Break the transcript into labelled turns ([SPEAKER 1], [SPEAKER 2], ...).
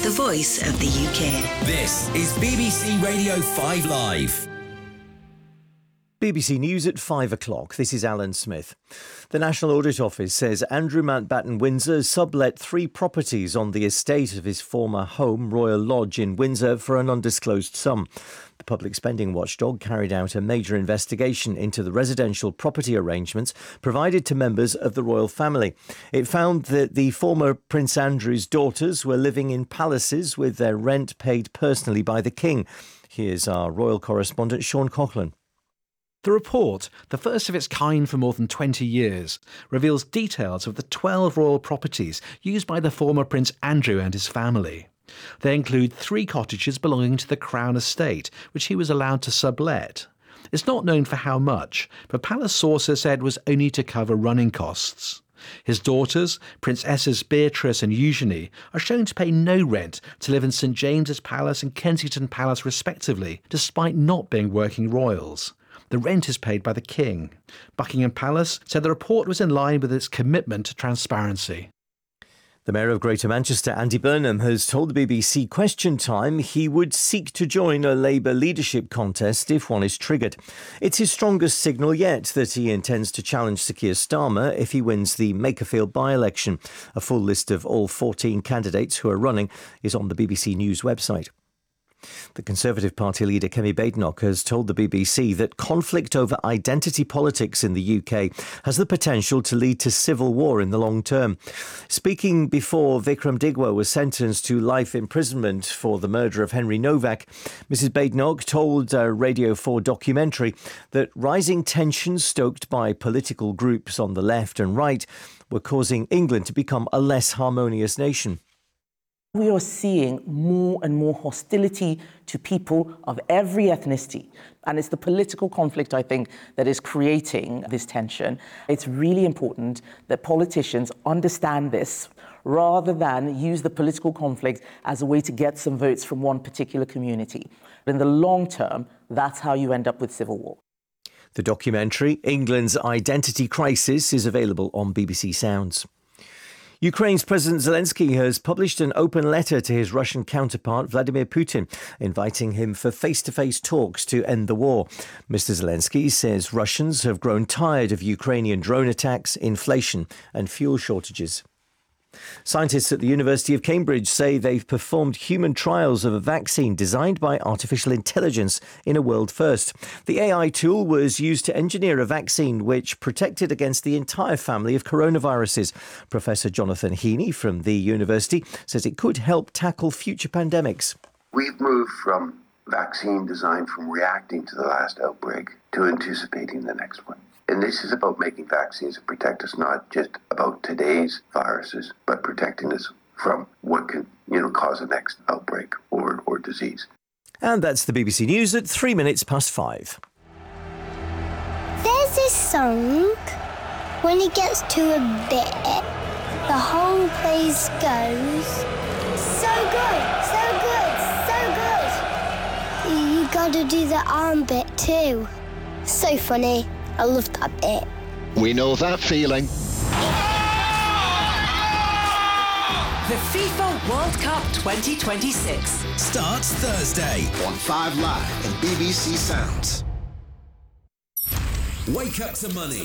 [SPEAKER 1] the voice of the UK.
[SPEAKER 2] This is BBC Radio 5 Live.
[SPEAKER 3] BBC News at 5 o'clock. This is Alan Smith. The National Audit Office says Andrew Mountbatten Windsor sublet 3 properties on the estate of his former home, Royal Lodge in Windsor, for an undisclosed sum. The public spending watchdog carried out a major investigation into the residential property arrangements provided to members of the royal family. It found that the former Prince Andrew's daughters were living in palaces with their rent paid personally by the King. Here's our royal correspondent Sean Coughlin.
[SPEAKER 4] The report, the first of its kind for more than 20 years, reveals details of the 12 royal properties used by the former Prince Andrew and his family. They include 3 cottages belonging to the Crown Estate, which he was allowed to sublet. It's not known for how much, but palace sources said was only to cover running costs. His daughters, Princesses Beatrice and Eugenie, are shown to pay no rent to live in St James's Palace and Kensington Palace respectively, despite not being working royals. The rent is paid by the King. Buckingham Palace said the report was in line with its commitment to transparency.
[SPEAKER 3] The Mayor of Greater Manchester, Andy Burnham, has told the BBC Question Time he would seek to join a Labour leadership contest if one is triggered. It's his strongest signal yet that he intends to challenge Sir Keir Starmer if he wins the Makerfield by-election. A full list of all 14 candidates who are running is on the BBC News website. The Conservative Party leader Kemi Badenoch has told the BBC that conflict over identity politics in the UK has the potential to lead to civil war in the long term. Speaking before Vikram Digwa was sentenced to life imprisonment for the murder of Henry Novak, Mrs Badenoch told a Radio 4 documentary that rising tensions stoked by political groups on the left and right were causing England to become a less harmonious nation.
[SPEAKER 5] We are seeing more and more hostility to people of every ethnicity. And it's the political conflict, I think, that is creating this tension. It's really important that politicians understand this rather than use the political conflict as a way to get some votes from one particular community. In the long term, that's how you end up with civil war.
[SPEAKER 3] The documentary, England's Identity Crisis, is available on BBC Sounds. Ukraine's President Zelensky has published an open letter to his Russian counterpart Vladimir Putin, inviting him for face-to-face talks to end the war. Mr. Zelensky says Russians have grown tired of Ukrainian drone attacks, inflation and fuel shortages. Scientists at the University of Cambridge say they've performed human trials of a vaccine designed by artificial intelligence in a world first. The AI tool was used to engineer a vaccine which protected against the entire family of coronaviruses. Professor Jonathan Heaney from the university says it could help tackle future pandemics.
[SPEAKER 6] We've moved from vaccine design from reacting to the last outbreak to anticipating the next one. And this is about making vaccines that protect us not just about today's viruses, but protecting us from what can, cause the next outbreak or disease.
[SPEAKER 3] And that's the BBC News at 3 minutes past 5.
[SPEAKER 7] There's this song. When it gets to a bit, the whole place goes, so good, so good, so good. You gotta do the arm bit too. So funny. I love that bit.
[SPEAKER 8] We know that feeling.
[SPEAKER 1] The FIFA World Cup 2026
[SPEAKER 2] starts Thursday
[SPEAKER 8] on 5 Live and BBC Sounds.
[SPEAKER 2] Wake up to money